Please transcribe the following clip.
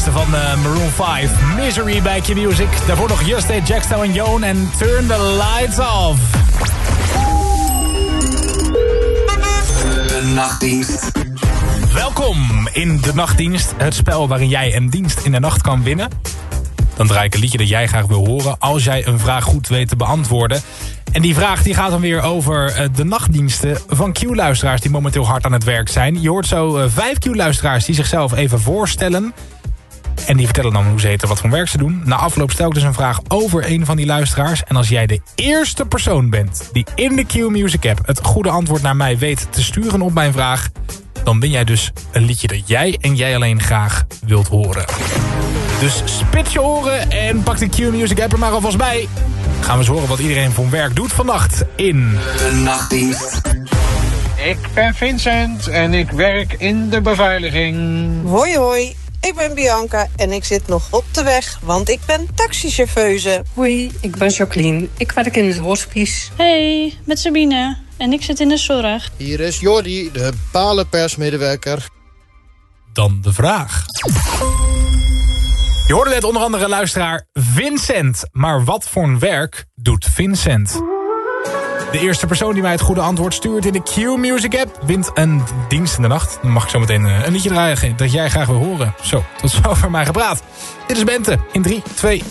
nieuwste van Maroon 5. Misery bij Q-Music. Daarvoor nog Just A, Jackstown en Joan en Turn the Lights Off. De nachtdienst. Welkom in de nachtdienst. Het spel waarin jij een dienst in de nacht kan winnen. Dan draai ik een liedje dat jij graag wil horen als jij een vraag goed weet te beantwoorden. En die vraag die gaat dan weer over de nachtdiensten van Q-luisteraars die momenteel hard aan het werk zijn. Je hoort zo 5 Q-luisteraars die zichzelf even voorstellen. En die vertellen dan hoe ze heten, wat voor werk ze doen. Na afloop stel ik dus een vraag over een van die luisteraars. En als jij de eerste persoon bent die in de Q-Music app het goede antwoord naar mij weet te sturen op mijn vraag, dan win jij dus een liedje dat jij en jij alleen graag wilt horen. Dus spits je oren en pak de Q-Music app er maar alvast bij. Gaan we eens horen wat iedereen voor werk doet vannacht in De nachtdienst. Ik ben Vincent en ik werk in de beveiliging. Hoi hoi, ik ben Bianca en ik zit nog op de weg, want ik ben taxichauffeuse. Hoi, ik ben Jacqueline. Ik werk in het hospice. Hey, met Sabine. En ik zit in de zorg. Hier is Jordi, de palenpersmedewerker. Dan de vraag. Je hoorde net onder andere luisteraar Vincent. Maar wat voor een werk doet Vincent? De eerste persoon die mij het goede antwoord stuurt in de Q-Music app wint een dienst in de nacht. Dan mag ik zo meteen een liedje draaien dat jij graag wil horen. Zo, tot zover mijn gepraat. Dit is Bente in 3, 2...